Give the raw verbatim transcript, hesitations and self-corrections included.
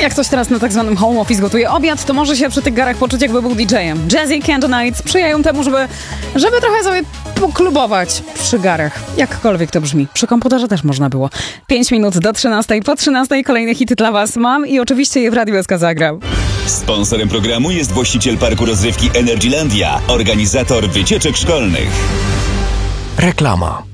Jak ktoś teraz na tak zwanym home office gotuje obiad, to może się przy tych garach poczuć, jakby był didżejem. Jazzy Candle Night sprzyjają temu, żeby, żeby trochę sobie poklubować przy garach. Jakkolwiek to brzmi. Przy komputerze też można było. Pięć minut do trzynastej. Po trzynastej kolejne hity dla was mam i oczywiście je w Radiu S K zagram. Sponsorem programu jest właściciel parku rozrywki Energylandia, organizator wycieczek szkolnych. Reklama.